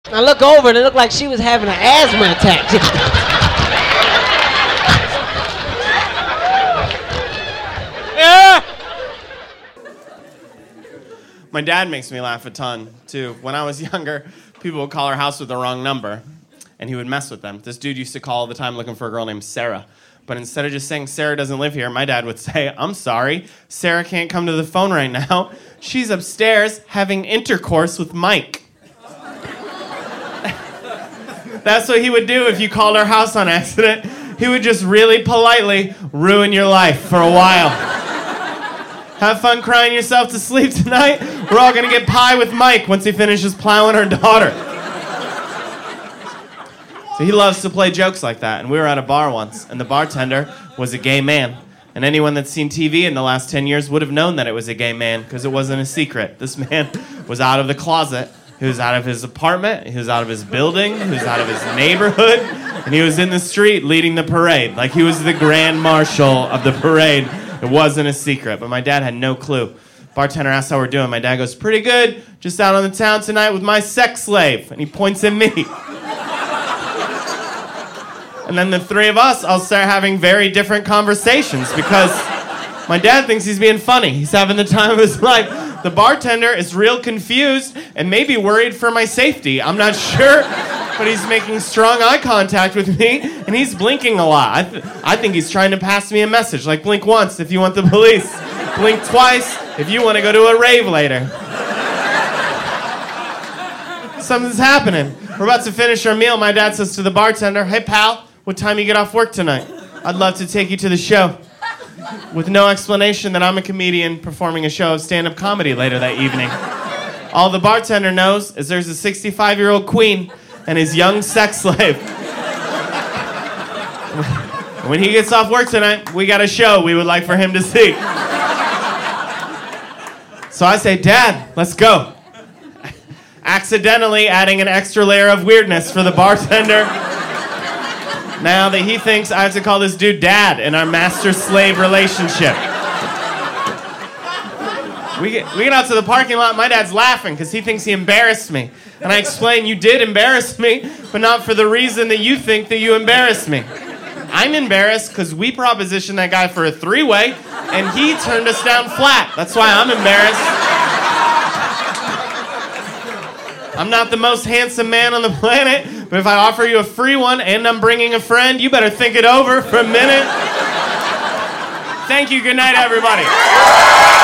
I look over and it looked like she was having an asthma attack. Yeah. My dad makes me laugh a ton, too. When I was younger, people would call our house with the wrong number, and he would mess with them. This dude used to call all the time looking for a girl named Sarah. But instead of just saying, Sarah doesn't live here, my dad would say, I'm sorry, Sarah can't come to the phone right now. She's upstairs having intercourse with Mike. That's what he would do if you called our house on accident. He would just really politely ruin your life for a while. Have fun crying yourself to sleep tonight. We're all going to get pie with Mike once he finishes plowing our daughter. So he loves to play jokes like that. And we were at a bar once, and the bartender was a gay man. And anyone that's seen TV in the last 10 years would have known that it was a gay man because it wasn't a secret. This man was out of the closet. He was out of his apartment, he was out of his building, he was out of his neighborhood, and he was in the street leading the parade. Like he was the grand marshal of the parade. It wasn't a secret, but my dad had no clue. Bartender asked how we're doing. My dad goes, pretty good, just out on the town tonight with my sex slave. And he points at me. And then the three of us all start having very different conversations because my dad thinks he's being funny. He's having the time of his life. The bartender is real confused and maybe worried for my safety. I'm not sure, but he's making strong eye contact with me, and he's blinking a lot. I think he's trying to pass me a message, like blink once if you want the police, blink twice if you want to go to a rave later. Something's happening. We're about to finish our meal. My dad says to the bartender, hey, pal, what time you get off work tonight? I'd love to take you to the show. With no explanation that I'm a comedian performing a show of stand-up comedy later that evening. All the bartender knows is there's a 65-year-old queen and his young sex slave. When he gets off work tonight, we got a show we would like for him to see. So I say, Dad, let's go. Accidentally adding an extra layer of weirdness for the bartender. Now that he thinks I have to call this dude Dad in our master-slave relationship. We get out to the parking lot, my dad's laughing because he thinks he embarrassed me. And I explain, you did embarrass me, but not for the reason that you think that you embarrassed me. I'm embarrassed because we propositioned that guy for a three-way, and he turned us down flat. That's why I'm embarrassed. I'm not the most handsome man on the planet, but if I offer you a free one and I'm bringing a friend, you better think it over for a minute. Thank you. Good night, everybody.